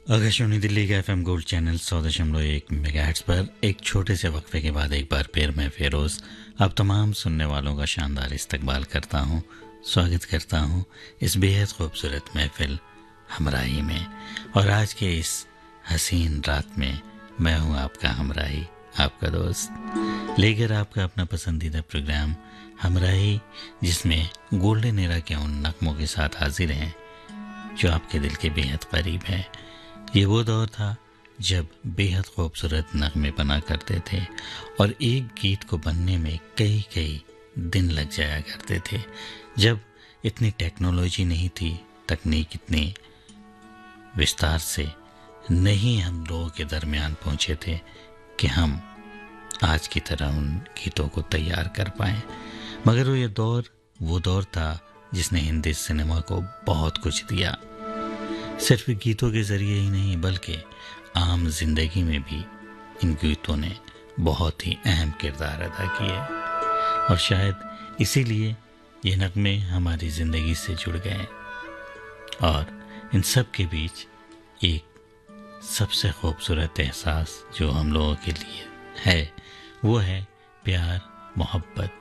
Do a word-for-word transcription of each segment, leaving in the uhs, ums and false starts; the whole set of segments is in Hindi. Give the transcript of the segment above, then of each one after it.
आकाशवाणी दिल्ली का एफएम गोल्ड चैनल सौ दशमलव एक मेगाहर्ट्ज पर एक छोटे से वक्फे के बाद एक बार फिर मैं फेरोज आप तमाम सुनने वालों का शानदार इस्तकबाल करता हूं, स्वागत करता हूं इस बेहद खूबसूरत महफिल हमराही में। और आज के इस हसीन रात में मैं हूं आपका हमराही, आपका दोस्त, लेकर आपका अपना पसंदीदा प्रोग्राम हमराही, जिसमें गोल्डन एरा के उन नगमों के साथ हाजिर हैं जो आपके दिल के बेहद करीब है। ये वो दौर था जब बेहद खूबसूरत नगमे बना करते थे और एक गीत को बनने में कई कई दिन लग जाया करते थे। जब इतनी टेक्नोलॉजी नहीं थी, तकनीक इतनी विस्तार से नहीं हम लोगों के दरमियान पहुंचे थे कि हम आज की तरह उन गीतों को तैयार कर पाएं। मगर वो ये दौर वो दौर था जिसने हिंदी सिनेमा को बहुत कुछ दिया। सिर्फ गीतों के जरिए ही नहीं बल्कि आम जिंदगी में भी इन गीतों ने बहुत ही अहम किरदार अदा किए और शायद इसीलिए ये नगमे हमारी ज़िंदगी से जुड़ गए। और इन सब के बीच एक सबसे खूबसूरत एहसास जो हम लोगों के लिए है वो है प्यार, मोहब्बत।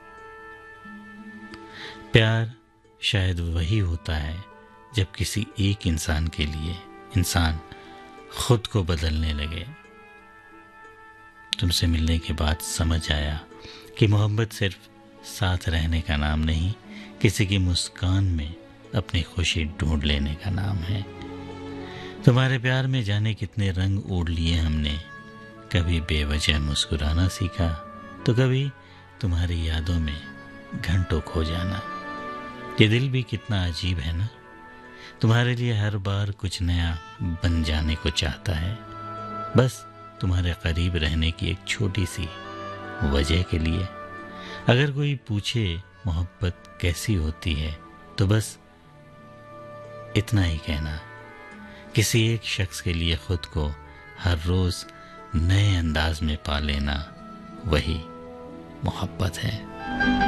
प्यार शायद वही होता है जब किसी एक इंसान के लिए इंसान खुद को बदलने लगे। तुमसे मिलने के बाद समझ आया कि मोहब्बत सिर्फ साथ रहने का नाम नहीं, किसी की मुस्कान में अपनी खुशी ढूंढ लेने का नाम है। तुम्हारे प्यार में जाने कितने रंग ओढ़ लिए हमने, कभी बेवजह मुस्कुराना सीखा तो कभी तुम्हारी यादों में घंटों खो जाना। ये दिल भी कितना अजीब है ना, तुम्हारे लिए हर बार कुछ नया बन जाने को चाहता है, बस तुम्हारे करीब रहने की एक छोटी सी वजह के लिए। अगर कोई पूछे मोहब्बत कैसी होती है तो बस इतना ही कहना, किसी एक शख्स के लिए खुद को हर रोज नए अंदाज में पा लेना, वही मोहब्बत है।